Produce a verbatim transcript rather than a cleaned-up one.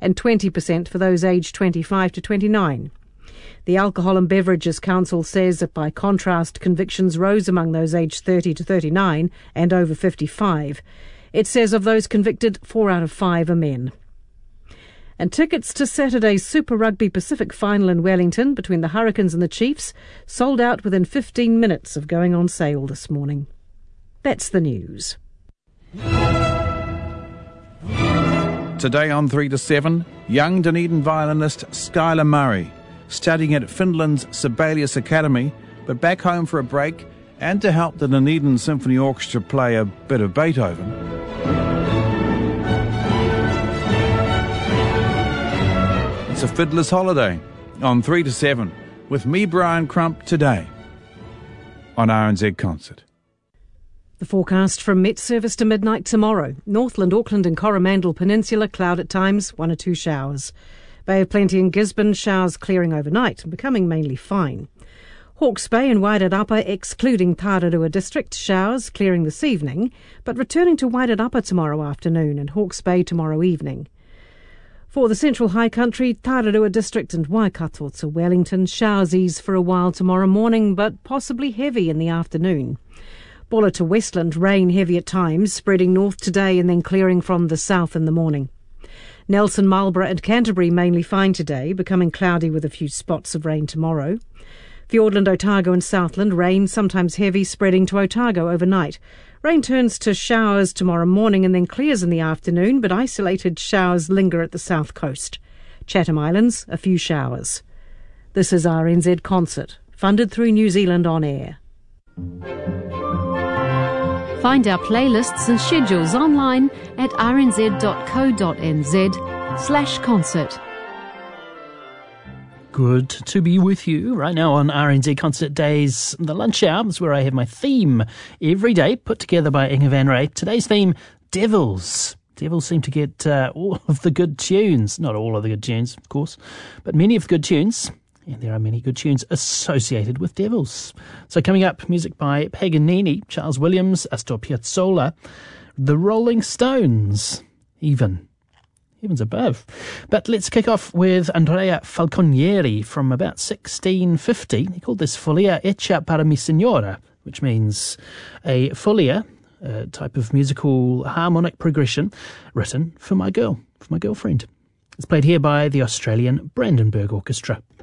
and twenty percent for those aged twenty-five to twenty-nine. The Alcohol and Beverages Council says that by contrast, convictions rose among those aged thirty to thirty-nine and over fifty-five. It says of those convicted, four out of five are men. And tickets to Saturday's Super Rugby Pacific final in Wellington between the Hurricanes and the Chiefs sold out within fifteen minutes of going on sale this morning. That's the news. Today on three to seven, young Dunedin violinist Skylar Murray, studying at Finland's Sibelius Academy, but back home for a break and to help the Dunedin Symphony Orchestra play a bit of Beethoven. It's a fiddler's holiday on three to seven with me, Brian Crump, today on R N Z Concert. The forecast from Met Service to midnight tomorrow. Northland, Auckland and Coromandel Peninsula, cloud at times, one or two showers. Bay of Plenty in Gisborne, showers clearing overnight and becoming mainly fine. Hawke's Bay and Waitarapa, excluding Tararua District, showers clearing this evening, but returning to Waitarapa tomorrow afternoon and Hawke's Bay tomorrow evening. For the Central High Country, Tararua District and Waikato to Wellington, showers ease for a while tomorrow morning, but possibly heavy in the afternoon. Bulla to Westland, rain heavy at times, spreading north today and then clearing from the south in the morning. Nelson, Marlborough and Canterbury mainly fine today, becoming cloudy with a few spots of rain tomorrow. Fiordland, Otago and Southland, rain sometimes heavy, spreading to Otago overnight. Rain turns to showers tomorrow morning and then clears in the afternoon, but isolated showers linger at the south coast. Chatham Islands, a few showers. This is R N Z Concert, funded through New Zealand On Air. Find our playlists and schedules online at rnz.co.nz slash concert. Good to be with you right now on R N Z Concert Days, the lunch hour is where I have my theme every day, put together by Inga Van Ray. Today's theme, Devils. Devils seem to get uh, all of the good tunes. Not all of the good tunes, of course, but many of the good tunes. And there are many good tunes associated with Devils. So coming up, music by Paganini, Charles Williams, Astor Piazzolla, The Rolling Stones, even. Heavens above. But let's kick off with Andrea Falconieri from about sixteen fifty. He called this Folia Echa para mi Signora, which means a folia, a type of musical harmonic progression written for my girl, for my girlfriend. It's played here by the Australian Brandenburg Orchestra.